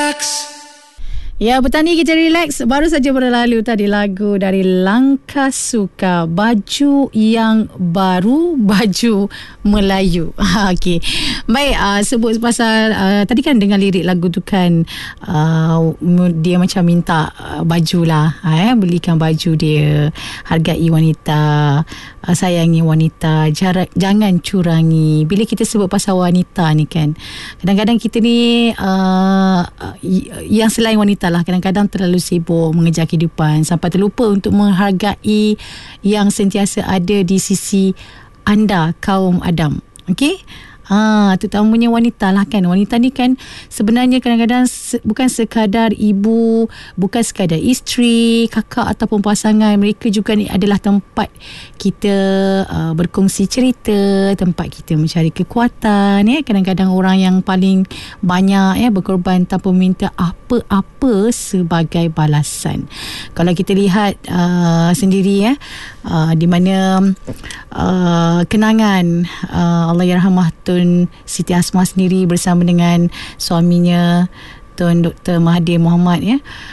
Ya, petani kita relax. Baru saja berlalu tadi lagu dari Langkah Suka, baju yang baru, baju Melayu. Okey. Baik, sebut pasal tadi kan dengar lirik lagu tu kan, dia macam minta baju lah, belikan baju dia, hargai wanita, sayangi wanita, jangan curangi. Bila kita sebut pasal wanita ni kan, kadang-kadang kita ni yang selain wanita lah, kadang-kadang terlalu sibuk mengejar kehidupan sampai terlupa untuk menghargai yang sentiasa ada di sisi anda, kaum Adam. Okey? Terutamanya wanita lah kan. Wanita ni kan sebenarnya kadang-kadang bukan sekadar ibu, bukan sekadar isteri, kakak ataupun pasangan. Mereka juga ni adalah tempat kita berkongsi cerita, tempat kita mencari kekuatan. Kadang-kadang orang yang paling banyak berkorban tanpa minta apa-apa sebagai balasan. Kalau kita lihat sendiri di mana kenangan Allahyarhamah Tun Siti Asmah sendiri bersama dengan suaminya Tun Dr. Mahathir Mohamad,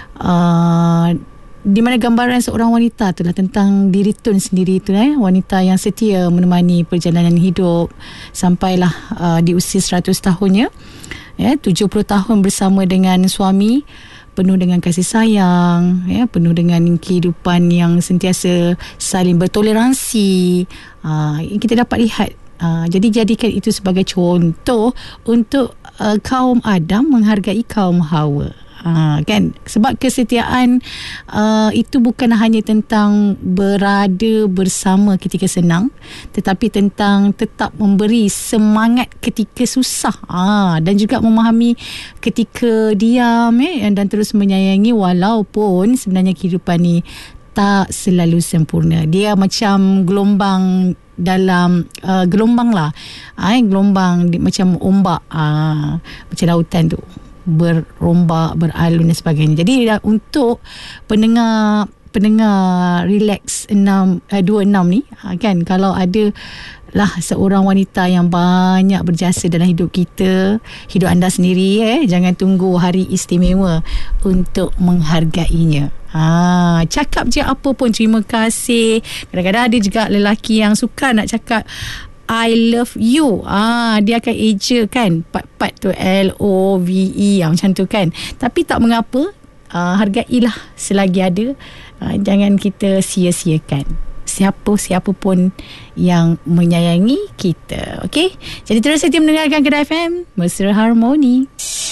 di mana gambaran seorang wanita tu lah tentang diri Tun sendiri tu, wanita yang setia menemani perjalanan hidup sampailah di usia 100 tahunnya, 70 tahun bersama dengan suami, penuh dengan kasih sayang, penuh dengan kehidupan yang sentiasa saling bertoleransi. Kita dapat lihat. Jadi jadikan itu sebagai contoh untuk kaum Adam menghargai kaum Hawa. Kan, sebab kesetiaan itu bukan hanya tentang berada bersama ketika senang, tetapi tentang tetap memberi semangat ketika susah, dan juga memahami ketika diam, dan terus menyayangi walaupun sebenarnya kehidupan ni tak selalu sempurna. Dia macam gelombang dalam gelombang lah, gelombang macam ombak, macam lautan tu berombak, beralun dan sebagainya. Jadi untuk pendengar relax 26 ni kan, kalau ada lah seorang wanita yang banyak berjasa dalam hidup kita, hidup anda sendiri, jangan tunggu hari istimewa untuk menghargainya. Cakap je apa pun terima kasih. Kadang-kadang ada juga lelaki yang suka nak cakap I love you. Dia akan eja kan part-part tu, LOVE, macam tu kan. Tapi tak mengapa, hargailah selagi ada. Jangan kita sia-siakan siapa pun yang menyayangi kita. Okey? Jadi terus setia mendengarkan Kedah FM, Mesra Harmoni.